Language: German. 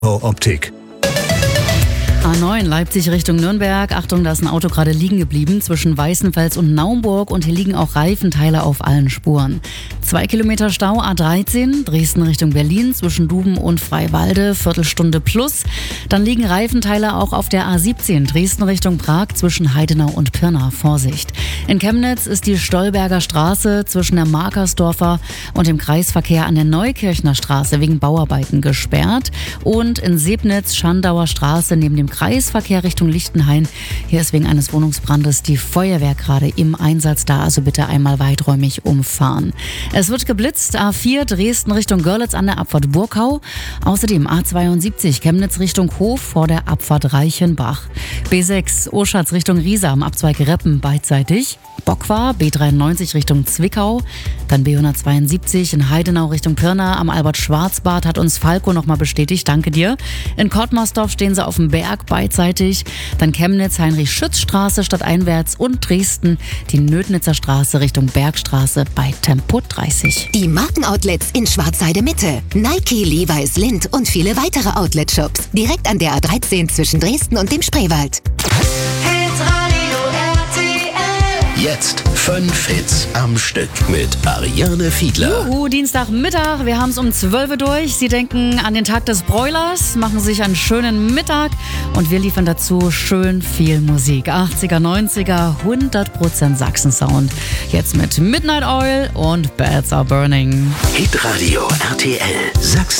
Optik. A9 Leipzig Richtung Nürnberg. Achtung, da ist ein Auto gerade liegen geblieben zwischen Weißenfels und Naumburg und hier liegen auch Reifenteile auf allen Spuren. 2 Kilometer Stau A13 Dresden Richtung Berlin zwischen Duben und Freiwalde, Viertelstunde plus. Dann liegen Reifenteile auch auf der A17 Dresden Richtung Prag zwischen Heidenau und Pirna. Vorsicht. In Chemnitz ist die Stolberger Straße zwischen der Markersdorfer und dem Kreisverkehr an der Neukirchner Straße wegen Bauarbeiten gesperrt. Und in Sebnitz Schandauer Straße neben dem Kreisverkehr Richtung Lichtenhain. Hier ist wegen eines Wohnungsbrandes die Feuerwehr gerade im Einsatz da, also bitte einmal weiträumig umfahren. Es wird geblitzt, A4 Dresden Richtung Görlitz an der Abfahrt Burkau. Außerdem A72 Chemnitz Richtung Hof vor der Abfahrt Reichenbach. B6 Oschatz Richtung Riesa am Abzweig Reppen beidseitig. Bockwar, B93 Richtung Zwickau, dann B172 in Heidenau Richtung Pirna am Albert-Schwarzbad hat uns Falco nochmal bestätigt, danke dir. In Kottmersdorf stehen sie auf dem Berg beidseitig, dann Chemnitz Heinrich-Schütz-Straße stadteinwärts und Dresden die Nödnitzer Straße Richtung Bergstraße bei Tempo 30. Die Markenoutlets in Schwarzheide Mitte, Nike, Levi's, Lindt und viele weitere Outlet-Shops direkt an der A13 zwischen Dresden und dem Spreewald. Jetzt 5 Hits am Stück mit Ariane Fiedler. Dienstagmittag, wir haben es um 12 Uhr durch. Sie denken an den Tag des Broilers, machen sich einen schönen Mittag und wir liefern dazu schön viel Musik. 80er, 90er, 100% Sachsen-Sound. Jetzt mit Midnight Oil und Beds Are Burning. Hitradio RTL Sachsen.